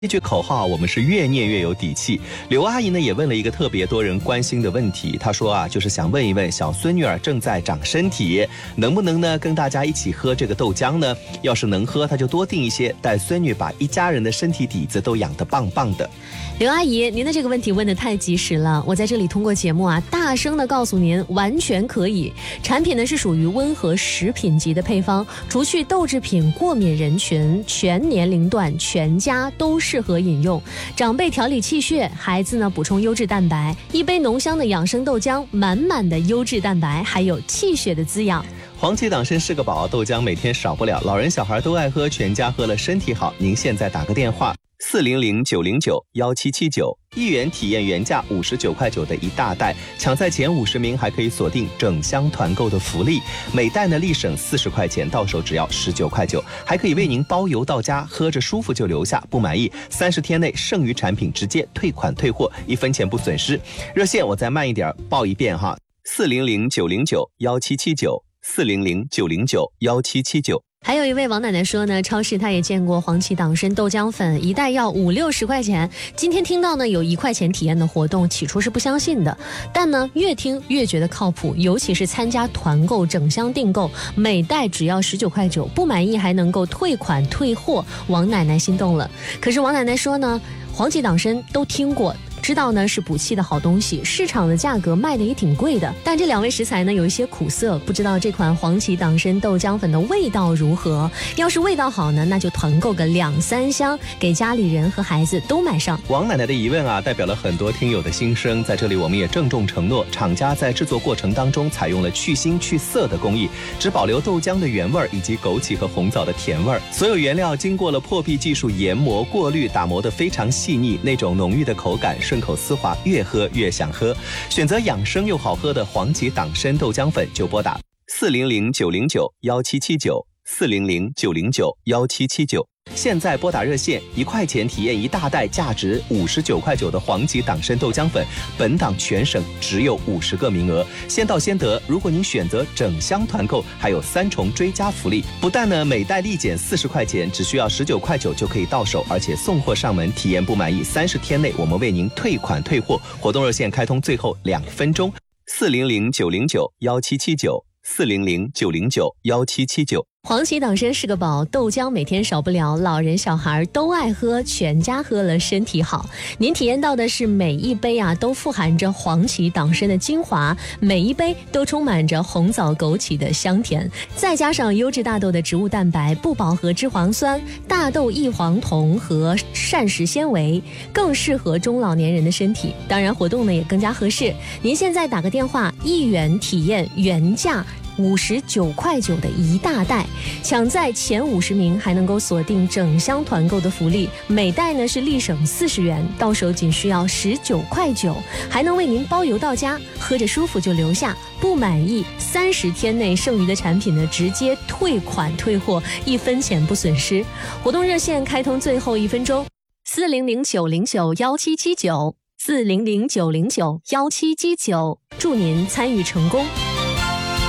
这句口号我们是越念越有底气。刘阿姨呢也问了一个特别多人关心的问题，她说就是想问一问小孙女儿正在长身体，能不能呢跟大家一起喝这个豆浆呢？要是能喝，她就多订一些，带孙女把一家人的身体底子都养得棒棒的。 刘阿姨，您的这个问题问得太及时了，我在这里通过节目大声的告诉您，完全可以。产品呢是属于温和食品级的配方，除去豆制品过敏人群，全年龄段全家都适合饮用。长辈调理气血，孩子呢补充优质蛋白，一杯浓香的养生豆浆，满满的优质蛋白，还有气血的滋养。 黄芪党参是个宝，豆浆每天少不了，老人小孩都爱喝，全家喝了身体好。您现在打个电话400-909-1779，1元体验原价59.9块的一大袋，抢在前50名还可以锁定整箱团购的福利，每袋呢立省40块钱，到手只要19.9块，还可以为您包邮到家，喝着舒服就留下，不满意30天内剩余产品直接退款退货，1分钱不损失。热线我再慢一点报一遍哈，400-909-1779，400-909-1779。 还有一位王奶奶说呢，超市她也见过黄芪党参豆浆粉，一袋要50-60块钱。今天听到呢有1块钱体验的活动，起初是不相信的，但呢越听越觉得靠谱，尤其是参加团购整箱订购，每袋只要19.9块，不满意还能够退款退货，王奶奶心动了。可是王奶奶说呢，黄芪党参都听过，知道呢是补气的好东西，市场的价格卖的也挺贵的，但这2味食材呢有一些苦涩，不知道这款黄芪党参豆浆粉的味道如何。要是味道好呢，那就团购个2-3箱，给家里人和孩子都买上。 王奶奶的疑问代表了很多听友的心声，在这里我们也郑重承诺，厂家在制作过程当中采用了去腥去涩的工艺，只保留豆浆的原味以及枸杞和红枣的甜味，所有原料经过了破壁技术研磨过滤，打磨得非常细腻，那种浓郁的口感顺口丝滑，越喝越想喝。选择养生又好喝的黄芪党参豆浆粉，就拨打400-909-1779，400-909-1779。现在拨打热线，1块钱体验一大袋价值59.9块的黄芪党参豆浆粉，本档全省只有50个名额，先到先得。如果您选择整箱团购，还有3重追加福利，不但呢每袋立减40块钱，只需要19.9块就可以到手，而且送货上门，体验不满意30天内我们为您退款退货。活动热线开通最后2分钟，400-909-1779，400-909-1779。 黄芪党参是个宝，豆浆每天少不了，老人小孩都爱喝，全家喝了身体好。您体验到的是每一杯都富含着黄芪党参的精华，每一杯都充满着红枣枸杞的香甜，再加上优质大豆的植物蛋白、不饱和脂肪酸、大豆异黄酮和膳食纤维，更适合中老年人的身体。当然活动呢也更加合适，您现在打个电话，1元体验原价59.9块的一大袋，抢在前50名还能够锁定整箱团购的福利，每袋呢是立省40元，到手仅需要19.9块，还能为您包邮到家，喝着舒服就留下，不满意30天内剩余的产品呢直接退款退货，1分钱不损失。活动热线开通最后1分钟，400-909-1779，400-909-1779，祝您参与成功。